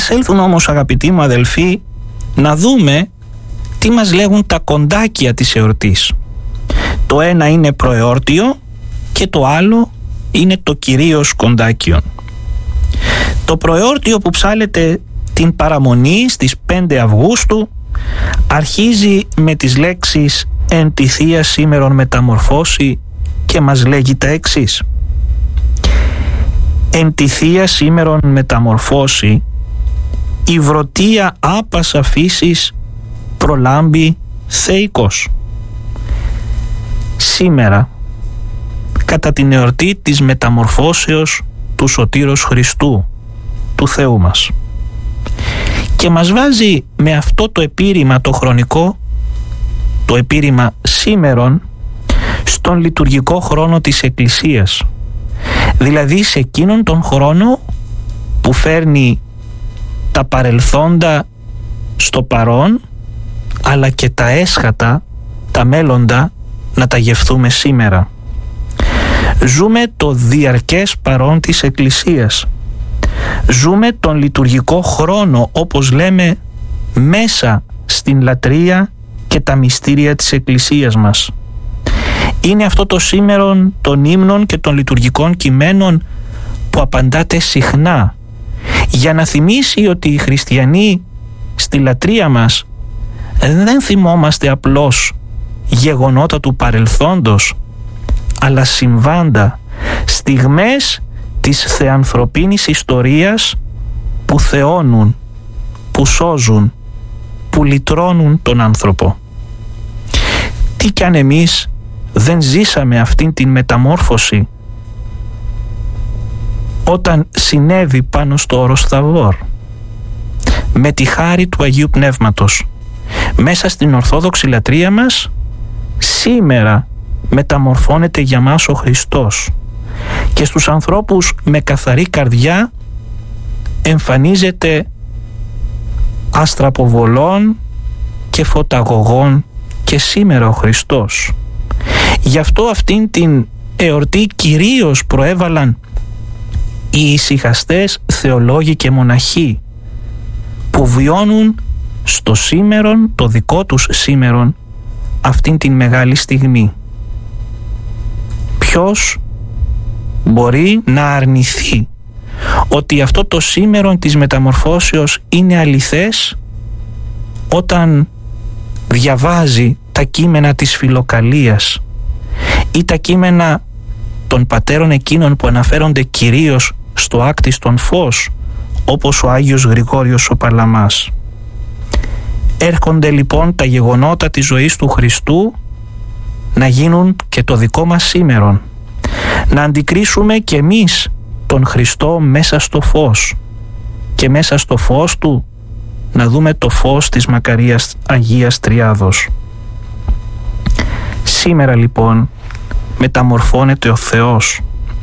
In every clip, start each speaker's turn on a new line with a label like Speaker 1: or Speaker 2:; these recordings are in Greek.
Speaker 1: Ας έλθουν όμως, αγαπητοί μου αδελφοί, να δούμε τι μας λέγουν τα κοντάκια της εορτής. Το ένα είναι προεόρτιο και το άλλο είναι το κυρίως κοντάκιο. Το προεόρτιο που ψάλεται την παραμονή στις 5 Αυγούστου αρχίζει με τις λέξεις «Εν τη Θεία σήμερον μεταμορφώσει» και μας λέγει τα εξής: «Εν τη Θεία σήμερον μεταμορφώσει, η βρωτεία άπασα φύσης προλάμπει θεϊκός». Σήμερα, κατά την εορτή της μεταμορφώσεως του Σωτήρος Χριστού, του Θεού μας, και μας βάζει με αυτό το επίρρημα το χρονικό, το επίρρημα σήμερον, στον λειτουργικό χρόνο της Εκκλησίας, δηλαδή σε εκείνον τον χρόνο που φέρνει τα παρελθόντα στο παρόν, αλλά και τα έσχατα, τα μέλλοντα, να τα γευθούμε σήμερα. Ζούμε το διαρκές παρόν της Εκκλησίας. Ζούμε τον λειτουργικό χρόνο, όπως λέμε, μέσα στην λατρεία και τα μυστήρια της Εκκλησίας μας. Είναι αυτό το σήμερον των ύμνων και των λειτουργικών κειμένων που απαντάτε συχνά, για να θυμίσει ότι οι χριστιανοί στη λατρεία μας δεν θυμόμαστε απλώς γεγονότα του παρελθόντος, αλλά συμβάντα, στιγμές της θεανθρωπίνης ιστορίας που θεώνουν, που σώζουν, που λυτρώνουν τον άνθρωπο. Τι κι αν εμείς δεν ζήσαμε αυτήν την μεταμόρφωση όταν συνέβη πάνω στο όρος Θαβόρ, με τη χάρη του Αγίου Πνεύματος, μέσα στην Ορθόδοξη λατρεία μας σήμερα μεταμορφώνεται για μας ο Χριστός και στους ανθρώπους με καθαρή καρδιά εμφανίζεται αστραποβολών και φωταγωγών και σήμερα ο Χριστός. Γι' αυτό αυτήν την εορτή κυρίως προέβαλαν οι ησυχαστές θεολόγοι και μοναχοί που βιώνουν στο σήμερον, το δικό τους σήμερον, αυτήν την μεγάλη στιγμή. Ποιος μπορεί να αρνηθεί ότι αυτό το σήμερον της μεταμορφώσεως είναι αληθές όταν διαβάζει τα κείμενα της Φιλοκαλίας ή τα κείμενα των πατέρων εκείνων που αναφέρονται κυρίως στο άκτιστον φως, όπως ο Άγιος Γρηγόριος ο Παλαμάς. Έρχονται λοιπόν τα γεγονότα της ζωής του Χριστού να γίνουν και το δικό μας σήμερον, να αντικρίσουμε και εμείς τον Χριστό μέσα στο φως και μέσα στο φως του να δούμε το φως της μακαρίας Αγίας Τριάδος. Σήμερα λοιπόν μεταμορφώνεται ο Θεός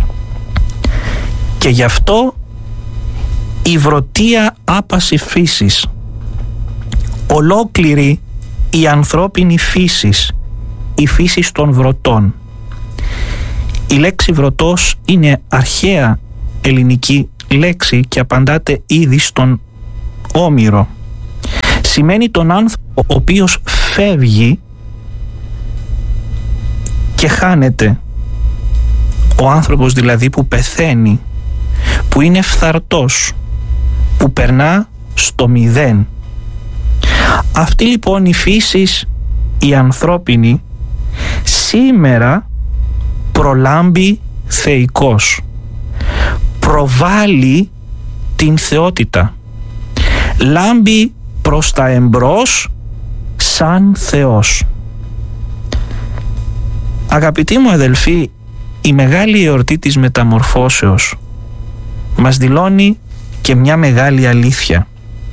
Speaker 1: και γι' αυτό η βρωτεία άπαση φύσης, ολόκληρη η ανθρώπινη φύσης, η φύσης των βρωτών. Η λέξη βρωτός είναι αρχαία ελληνική λέξη και απαντάται ήδη στον Όμηρο. Σημαίνει τον άνθρωπο ο οποίος φεύγει και χάνεται. Ο άνθρωπος δηλαδή που πεθαίνει, που είναι φθαρτός, που περνά στο μηδέν. Αυτή λοιπόν η φύσης, η ανθρώπινη, σήμερα προλάμπει θεϊκός, προβάλλει την θεότητα, λάμπει προς τα εμπρός σαν Θεός. Αγαπητοί μου αδελφοί, η μεγάλη εορτή της μεταμορφώσεως μας δηλώνει και μια μεγάλη αλήθεια.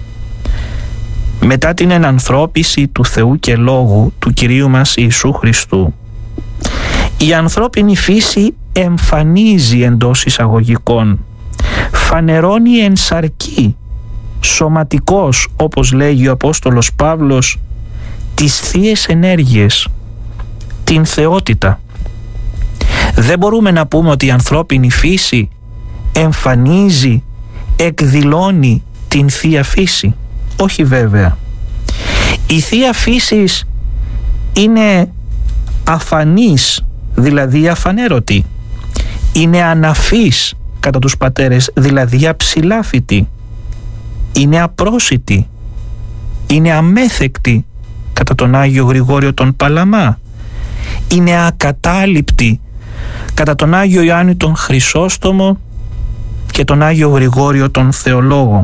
Speaker 1: Μετά την ενανθρώπιση του Θεού και Λόγου του Κυρίου μας Ιησού Χριστού, η ανθρώπινη φύση εμφανίζει εντός εισαγωγικών, φανερώνει εν σαρκή, σωματικός, όπως λέγει ο Απόστολος Παύλος, τις θείες ενέργειες, την θεότητα. Δεν μπορούμε να πούμε ότι η ανθρώπινη φύση εμφανίζει, εκδηλώνει την Θεία Φύση? Όχι βέβαια. Η Θεία Φύσης είναι αφανής, δηλαδή αφανέρωτη. Είναι αναφής κατά τους πατέρες, δηλαδή αψηλάφητη. Είναι απρόσιτη. Είναι αμέθεκτη κατά τον Άγιο Γρηγόριο τον Παλαμά. Είναι ακατάληπτη κατά τον Άγιο Ιωάννη τον Χρυσόστομο και τον Άγιο Γρηγόριο τον Θεολόγο.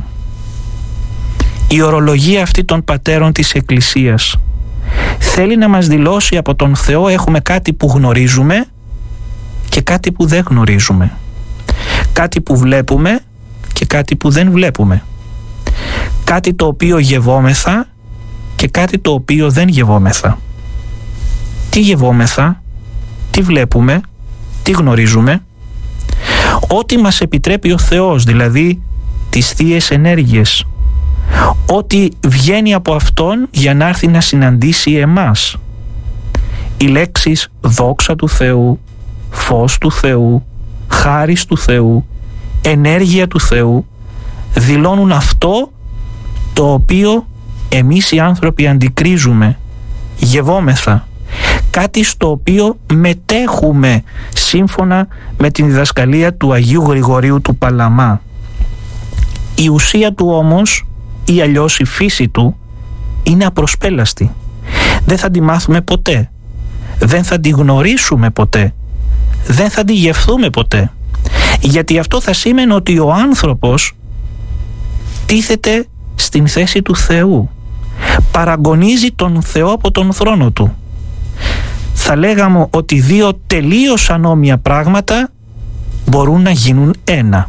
Speaker 1: Η ορολογία αυτή των πατέρων της Εκκλησίας θέλει να μας δηλώσει από τον Θεό έχουμε κάτι που γνωρίζουμε και κάτι που δεν γνωρίζουμε. Κάτι που βλέπουμε και κάτι που δεν βλέπουμε. Κάτι το οποίο γευόμεθα και κάτι το οποίο δεν γευόμεθα. Τι γευόμεθα, τι βλέπουμε, τι γνωρίζουμε? Ό,τι μας επιτρέπει ο Θεός, δηλαδή τις θείες ενέργειες. Ό,τι βγαίνει από Αυτόν για να έρθει να συναντήσει εμάς. Οι λέξεις δόξα του Θεού, φως του Θεού, χάρις του Θεού, ενέργεια του Θεού δηλώνουν αυτό το οποίο εμείς οι άνθρωποι αντικρίζουμε, γευόμεθα, κάτι στο οποίο μετέχουμε σύμφωνα με την διδασκαλία του Αγίου Γρηγορίου του Παλαμά. Η ουσία του όμως, ή αλλιώς η φύση του, είναι απροσπέλαστη. Δεν θα τη μάθουμε ποτέ. Δεν θα τη γνωρίσουμε ποτέ. Δεν θα τη γευθούμε ποτέ. Γιατί αυτό θα σήμαινε ότι ο άνθρωπος τίθεται στην θέση του Θεού. Παραγωνίζει τον Θεό από τον θρόνο του. Θα λέγαμε ότι δύο τελείως ανώμια πράγματα μπορούν να γίνουν ένα.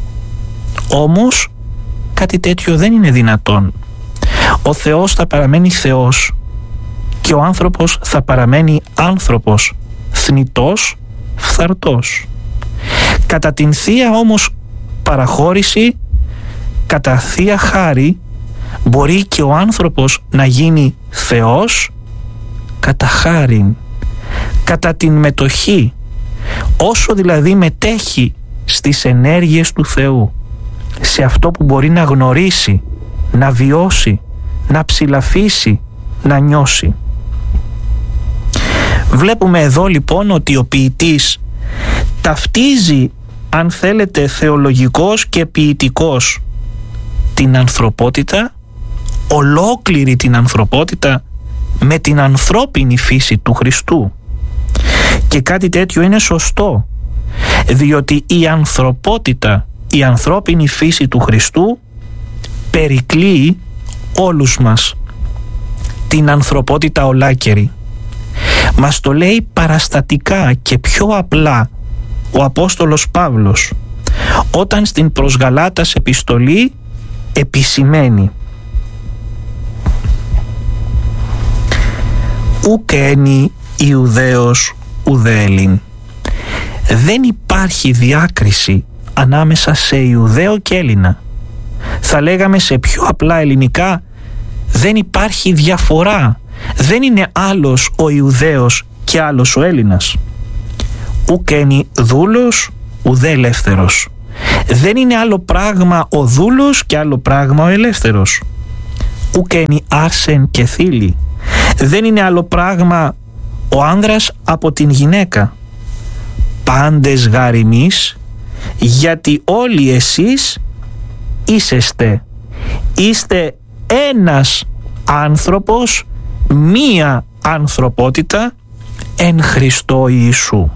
Speaker 1: Όμως κάτι τέτοιο δεν είναι δυνατόν. Ο Θεός θα παραμένει Θεός και ο άνθρωπος θα παραμένει άνθρωπος, θνητός, φθαρτός. Κατά την Θεία όμως παραχώρηση, κατά Θεία χάρη, μπορεί και ο άνθρωπος να γίνει Θεός κατά χάριν, κατά την μετοχή, όσο δηλαδή μετέχει στις ενέργειες του Θεού, σε αυτό που μπορεί να γνωρίσει, να βιώσει, να ψηλαφίσει, να νιώσει. Βλέπουμε εδώ λοιπόν ότι ο ποιητής ταυτίζει, αν θέλετε, θεολογικός και ποιητικός την ανθρωπότητα, ολόκληρη την ανθρωπότητα, με την ανθρώπινη φύση του Χριστού. Και κάτι τέτοιο είναι σωστό, διότι η ανθρωπότητα, η ανθρώπινη φύση του Χριστού περικλείει όλους μας, την ανθρωπότητα ολάκερη. Μας το λέει παραστατικά και πιο απλά ο Απόστολος Παύλος, όταν στην προς Γαλάτας επιστολή επισημαίνει «Ουκ ένι Ιουδαίος ουδέ Ελλήν». Δεν υπάρχει διάκριση ανάμεσα σε Ιουδαίο και Έλληνα. Θα λέγαμε σε πιο απλά ελληνικά, δεν υπάρχει διαφορά. Δεν είναι άλλος ο Ιουδαίος και άλλος ο Έλληνας. Ουκ ένι δούλος ουδέ ελεύθερος. Δεν είναι άλλο πράγμα ο δούλος και άλλο πράγμα ο ελεύθερος. Ουκ ένι άρσεν και θήλη. Δεν είναι άλλο πράγμα ο άνδρας από την γυναίκα. Πάντες γάριμείς, γιατί όλοι εσείς είσαστε. Είστε ένας άνθρωπος, μία ανθρωπότητα εν Χριστώ Ιησού.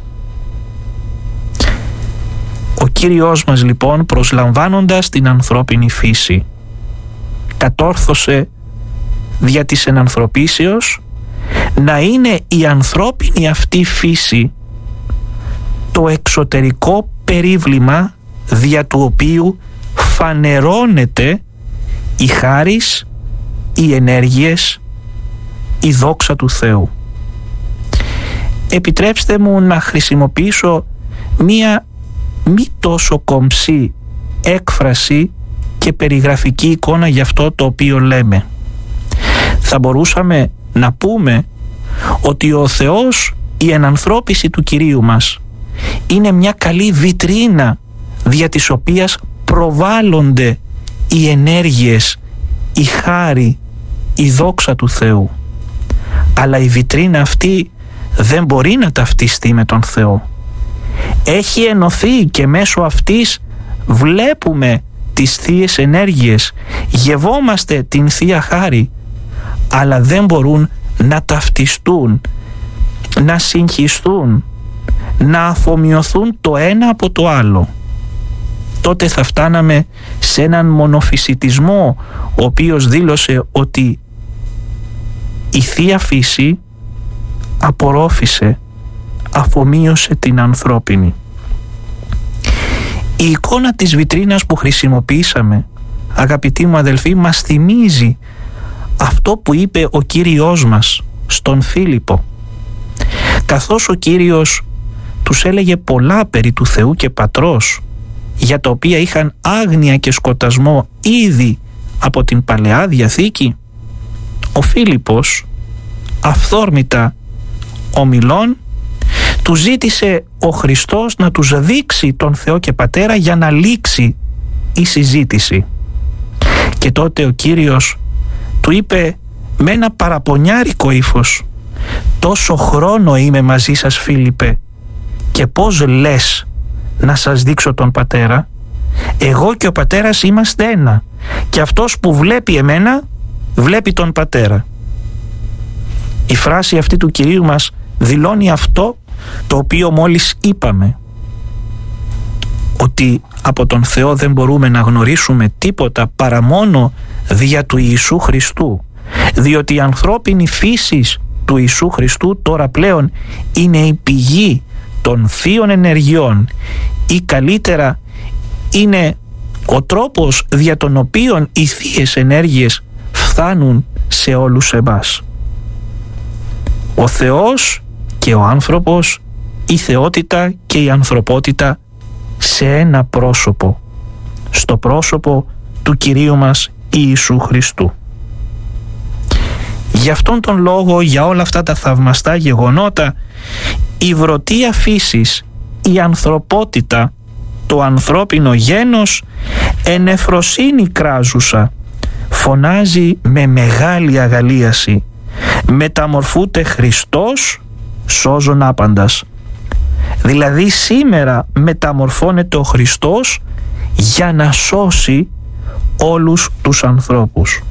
Speaker 1: Ο Κύριος μας λοιπόν, προσλαμβάνοντας την ανθρώπινη φύση, κατόρθωσε δια της ενανθρωπίσεως να είναι η ανθρώπινη αυτή φύση το εξωτερικό περίβλημα δια του οποίου φανερώνεται η χάρις, οι ενέργειες, η δόξα του Θεού. Επιτρέψτε μου να χρησιμοποιήσω μία μη τόσο κομψή έκφραση και περιγραφική εικόνα για αυτό το οποίο λέμε. Θα μπορούσαμε να πούμε ότι ο Θεός, η ενανθρώπιση του Κυρίου μας, είναι μια καλή βιτρίνα δια της οποίας προβάλλονται οι ενέργειες, η χάρη, η δόξα του Θεού. Αλλά η βιτρίνα αυτή δεν μπορεί να ταυτιστεί με τον Θεό. Έχει ενωθεί και μέσω αυτής βλέπουμε τις θείες ενέργειες, γευόμαστε την Θεία Χάρη, αλλά δεν μπορούν να ταυτιστούν, να συγχυστούν, να αφομοιωθούν το ένα από το άλλο. Τότε θα φτάναμε σε έναν μονοφυσιτισμό, ο οποίος δήλωσε ότι η Θεία Φύση απορρόφησε, αφομοίωσε την ανθρώπινη. Η εικόνα της βιτρίνας που χρησιμοποιήσαμε, αγαπητοί μου αδελφοί, μας θυμίζει αυτό που είπε ο Κύριος μας στον Φίλιππο. Καθώς ο Κύριος τους έλεγε πολλά περί του Θεού και Πατρός, για τα οποία είχαν άγνοια και σκοτασμό ήδη από την Παλαιά Διαθήκη, ο Φίλιππος αυθόρμητα ομιλών του ζήτησε ο Χριστός να τους δείξει τον Θεό και Πατέρα για να λήξει η συζήτηση. Και τότε ο Κύριος του είπε με ένα παραπονιάρικο ύφος: «Τόσο χρόνο είμαι μαζί σας, Φίλιππε, και πώς λες να σας δείξω τον Πατέρα? Εγώ και ο Πατέρας είμαστε ένα, και αυτός που βλέπει εμένα βλέπει τον Πατέρα». Η φράση αυτή του Κυρίου μας δηλώνει αυτό το οποίο μόλις είπαμε, ότι από τον Θεό δεν μπορούμε να γνωρίσουμε τίποτα παρά μόνο δια του Ιησού Χριστού, διότι η ανθρώπινη φύση του Ιησού Χριστού τώρα πλέον είναι η πηγή των θείων ενεργειών, ή καλύτερα είναι ο τρόπος δια τον οποίον οι θείες ενέργειες φτάνουν σε όλους εμάς. Ο Θεός και ο άνθρωπος, η θεότητα και η ανθρωπότητα σε ένα πρόσωπο, στο πρόσωπο του Κυρίου μας Ιησού Χριστού. Γι' αυτόν τον λόγο, για όλα αυτά τα θαυμαστά γεγονότα, η βρωτία φύσης, η ανθρωπότητα, το ανθρώπινο γένος, εν εφροσύνη κράζουσα, φωνάζει με μεγάλη αγαλίαση: «Μεταμορφούται Χριστός, σώζον άπαντας». Δηλαδή σήμερα μεταμορφώνεται ο Χριστός για να σώσει όλους τους ανθρώπους.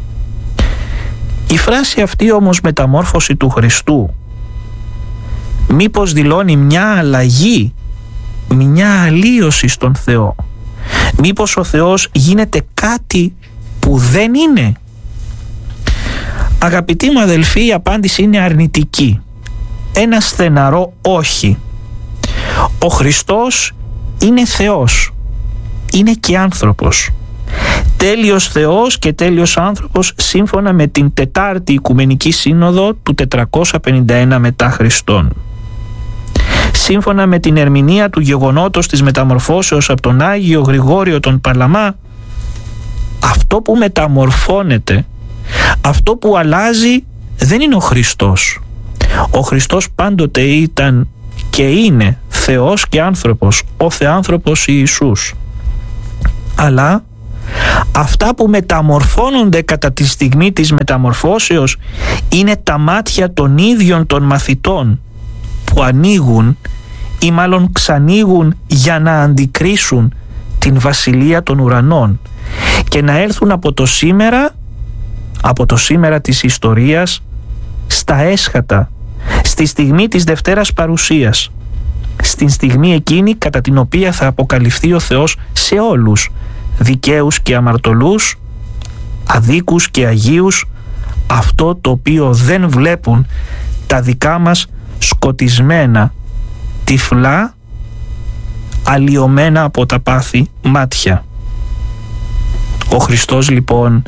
Speaker 1: Η φράση αυτή όμως, μεταμόρφωση του Χριστού, μήπως δηλώνει μια αλλαγή, μια αλλίωση στον Θεό? Μήπως ο Θεός γίνεται κάτι που δεν είναι? Αγαπητοί μου αδελφοί, η απάντηση είναι αρνητική. Ένα στεναρό όχι. Ο Χριστός είναι Θεός, είναι και άνθρωπος. Τέλειος Θεός και τέλειος άνθρωπος, σύμφωνα με την Τετάρτη Οικουμενική Σύνοδο του 451 μετά Χριστόν. Σύμφωνα με την ερμηνεία του γεγονότος της μεταμορφώσεως από τον Άγιο Γρηγόριο τον Παλαμά, αυτό που μεταμορφώνεται, αυτό που αλλάζει, δεν είναι ο Χριστός. Ο Χριστός πάντοτε ήταν και είναι Θεός και άνθρωπος, ο Θεάνθρωπος Ιησούς. Αλλά αυτά που μεταμορφώνονται κατά τη στιγμή της μεταμορφώσεως είναι τα μάτια των ίδιων των μαθητών, που ανοίγουν ή μάλλον ξανοίγουν για να αντικρίσουν την βασιλεία των ουρανών και να έρθουν από το σήμερα της ιστορίας στα έσχατα, στη στιγμή της Δευτέρας Παρουσίας, στην στιγμή εκείνη κατά την οποία θα αποκαλυφθεί ο Θεός σε όλους, δικαίους και αμαρτωλούς, αδίκους και αγίους, αυτό το οποίο δεν βλέπουν τα δικά μας σκοτισμένα, τυφλά, αλλοιωμένα από τα πάθη μάτια. Ο Χριστός λοιπόν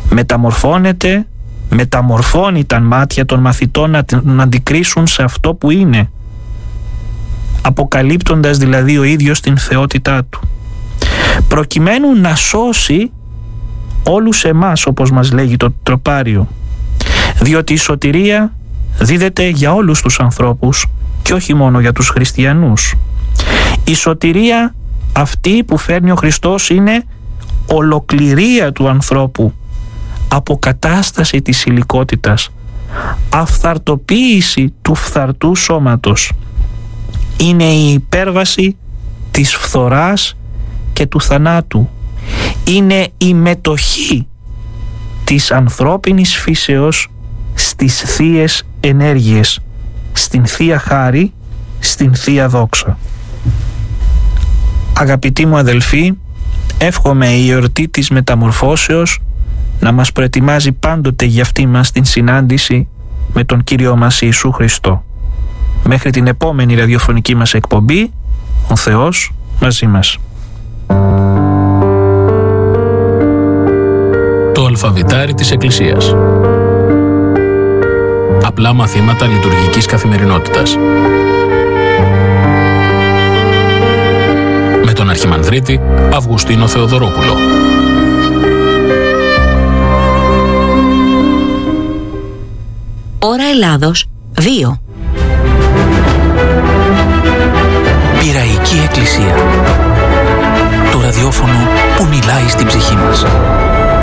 Speaker 1: μεταμορφώνει τα μάτια των μαθητών να αντικρίσουν σε αυτό που είναι, αποκαλύπτοντας δηλαδή ο ίδιος την θεότητά του, προκειμένου να σώσει όλους εμάς, όπως μας λέγει το τροπάριο, διότι η σωτηρία δίδεται για όλους τους ανθρώπους και όχι μόνο για τους χριστιανούς. Η σωτηρία αυτή που φέρνει ο Χριστός είναι ολοκληρία του ανθρώπου, αποκατάσταση της υλικότητας, αυθαρτοποίηση του φθαρτού σώματος. Είναι η υπέρβαση της φθοράς και του θανάτου. Είναι η μετοχή της ανθρώπινης φύσεως στις θείες ενέργειες, στην Θεία Χάρη, στην Θεία Δόξα. Αγαπητοί μου αδελφοί, εύχομαι η εορτή της Μεταμορφώσεως να μας προετοιμάζει πάντοτε για αυτή μας την συνάντηση με τον Κύριό μας Ιησού Χριστό. Μέχρι την επόμενη ραδιοφωνική μας εκπομπή, ο Θεός μαζί μας.
Speaker 2: Το αλφαβητάρι της Εκκλησίας. Απλά μαθήματα λειτουργικής καθημερινότητας. Με τον Αρχιμανδρίτη Αυγουστίνο Θεοδωρόπουλο.
Speaker 3: Ώρα Ελλάδος 2.
Speaker 4: Πειραϊκή Εκκλησία. Το ραδιόφωνο που μιλάει στην ψυχή μας.